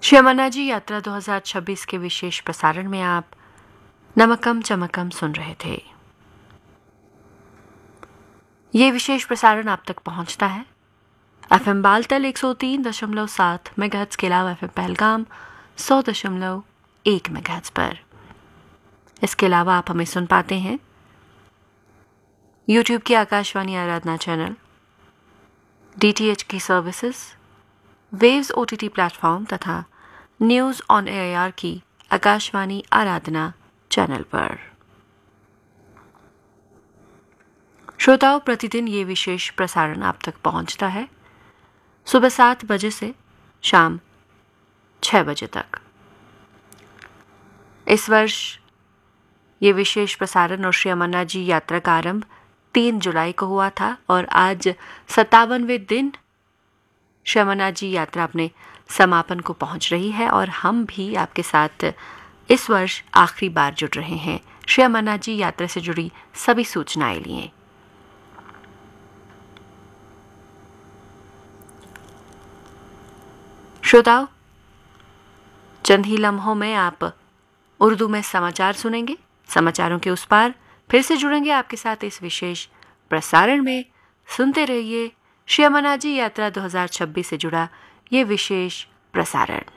श्री अमरनाथ जी यात्रा 2026 के विशेष प्रसारण में आप नमकम चमकम सुन रहे थे। ये विशेष प्रसारण आप तक पहुंचता है एफएम बालतल 103.7 मेगाहर्ट्ज के अलावा एफएम पहलगाम 100.1 मेगाहर्ट्ज पर। इसके अलावा आप हमें सुन पाते हैं यूट्यूब की आकाशवाणी आराधना चैनल, डीटीएच की सर्विसेज, वेव्स ओटीटी प्लेटफॉर्म तथा न्यूज ऑन एआईआर की आकाशवाणी आराधना चैनल पर। श्रोताओं, प्रतिदिन ये विशेष प्रसारण आप तक पहुंचता है सुबह 7 बजे से शाम 6 बजे तक। इस वर्ष ये विशेष प्रसारण और श्री अमरनाथ जी यात्रा का आरंभ 3 जुलाई को हुआ था और आज 57वें दिन श्री अमरनाथ जी यात्रा अपने समापन को पहुंच रही है और हम भी आपके साथ इस वर्ष आखिरी बार जुड़ रहे हैं श्री अमरनाथ जी यात्रा से जुड़ी सभी सूचनाएं लिए। श्रोताओं, चंद ही लम्हों में आप उर्दू में समाचार सुनेंगे। समाचारों के उस पार फिर से जुड़ेंगे आपके साथ इस विशेष प्रसारण में। सुनते रहिए श्री अमरनाथ जी यात्रा 2026 से जुड़ा ये विशेष प्रसारण।